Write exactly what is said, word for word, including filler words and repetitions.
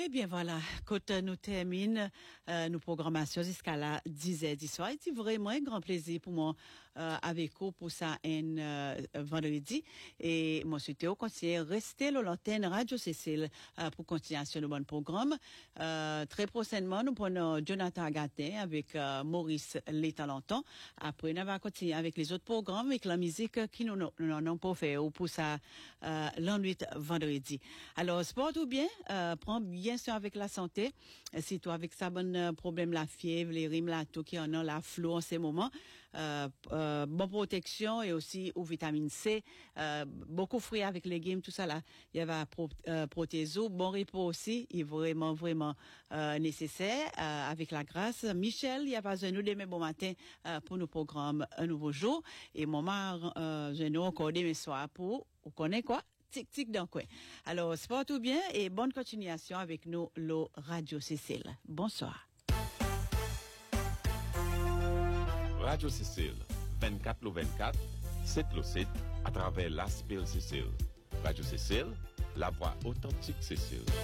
Eh bien voilà, quand nous termine euh, nos programmations jusqu'à la dix heures du soir, c'est vraiment un grand plaisir pour moi euh, avec vous pour ça un euh, vendredi. Et moi souhaite au conseiller rester le l'antenne Radio Cécile euh, pour continuation de bon programme. Euh, très prochainement, nous prenons Jonathan Agatin avec euh, Maurice Létalenton. Après, nous allons continuer avec les autres programmes, avec la musique qui nous n'ont pas fait pour ça euh, l'ennui vendredi. Alors, sport ou bien, euh, prends bien sûr avec la santé, si toi avec ça bon problème la fièvre, les rimes là tout qui en a la flou en ces moments, euh, euh, bonne protection et aussi ou vitamine C, euh, beaucoup fruits avec légumes tout ça là, il y a pro, euh, protéso, bon repos aussi, il est vraiment vraiment euh, nécessaire euh, avec la grâce. Michel, il y a pas besoin nous demain bon matin euh, pour nos programmes un nouveau jour et maman euh, je nous encore demain soir pour on connaît quoi tic tic dans quoi. Alors sport tout bien et bonne continuation avec nous le Radio Cécile. Bonsoir. Radio Cécile vingt-quatre le vingt-quatre, sept le sept à travers l'Aspel Cécile. Radio Cécile, la voix authentique Cécile.